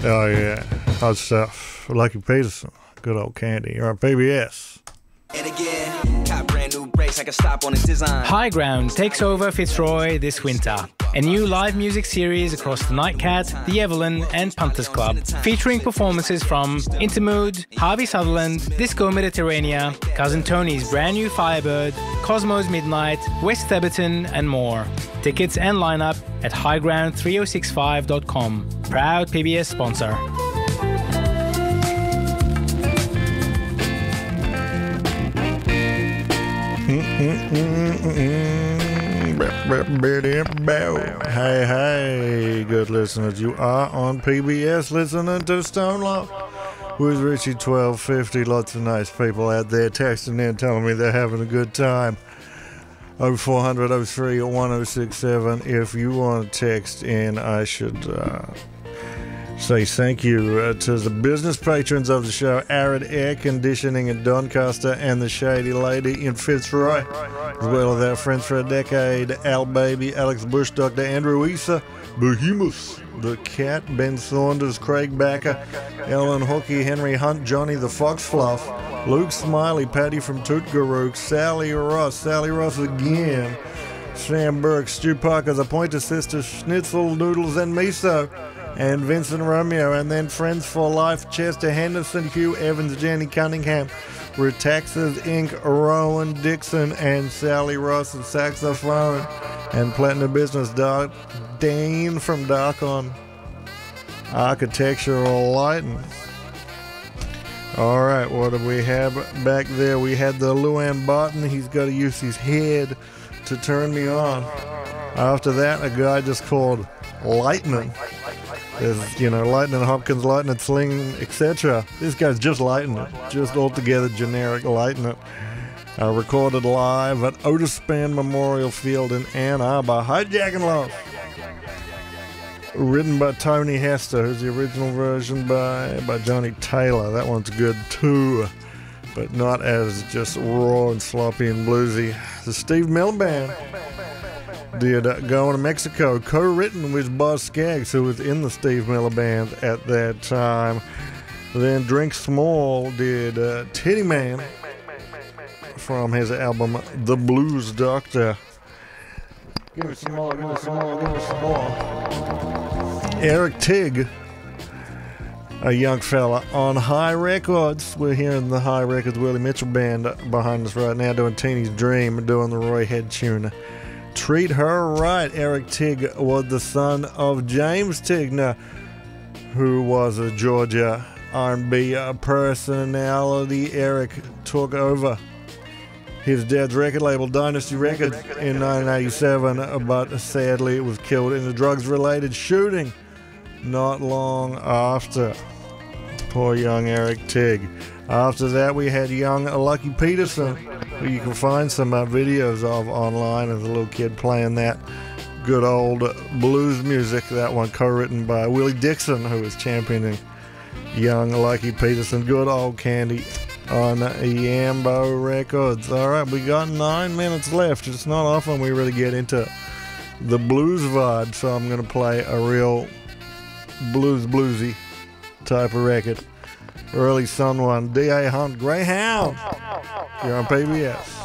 Oh, yeah. Hot stuff. Lucky Peterson. Good old candy. You're on PBS. And again, got brand new brakes, I can stop on a design. High Ground takes over Fitzroy this winter. A new live music series across the Nightcat, the Evelyn and Punters Club, featuring performances from Intermood, Harvey Sutherland, Disco Mediterranea, Cousin Tony's brand new Firebird, Cosmos Midnight, West Theberton and more. Tickets and lineup at highground3065.com. Proud PBS sponsor. Hey, hey, good listeners. You are on PBS listening to Stone Love with Richie 1250. Lots of nice people out there texting in telling me they're having a good time. 0400 03 1067. If you want to text in, I should say thank you to the business patrons of the show, Arid Air Conditioning in Doncaster and the Shady Lady in Fitzroy, as well as our friends for a decade, Al Baby, Alex Bush, Dr. Andrew Issa, Behemoth, The Cat, Ben Saunders, Craig Backer, Ellen Hookie, Henry Hunt, Johnny the Fox Fluff, Luke Smiley, Patty from Tootgarook, Sally Ross again, Sam Burke, Stu Parker, the Pointer Sisters, Schnitzel, Noodles and Miso, and Vincent Romeo, and then Friends for Life, Chester Henderson, Hugh Evans, Jenny Cunningham, Retaxas Inc., Rowan Dixon, and Sally Ross at saxophone, and Platinum Business Dane from Darkon Architectural Lighting. All right, what do we have back there? We had the Luann Barton. He's got to use his head to turn me on. After that, a guy just called Lightning. There's, Lightning Hopkins, Lightning Sling, etc. This guy's just Lightning, just altogether generic Lightning. Recorded live at Otis Spann Memorial Field in Ann Arbor. Hijacking Love. Written by Tony Hester, who's the original version by Johnny Taylor. That one's good too, but not as just raw and sloppy and bluesy. The Steve Miller Band did Going to Mexico, co-written with Boz Scaggs, who was in the Steve Miller Band at that time. Then Drink Small did Teddy Man from his album The Blues Doctor. Give me some more, give me some more, give me some more. Eric Tigg, a young fella on High Records. We're hearing the High Records Willie Mitchell Band behind us right now, doing Teeny's Dream, doing the Roy Head tune. Treat Her Right. Eric Tigg was the son of James Tigner, who was a Georgia R&B personality. Eric took over his dad's record label, Dynasty Records, in 1987, but sadly was killed in a drugs-related shooting not long after. Poor young Eric Tigg. After that, we had young Lucky Peterson, who you can find some videos of online as a little kid playing that good old blues music. That one co-written by Willie Dixon, who was championing young Lucky Peterson. Good old candy on Yambo Records. All right, we got 9 minutes left. It's not often we really get into the blues vibe, so I'm going to play a real bluesy type of record. Early Sun one, D.A. Hunt, Greyhound. You're on PBS.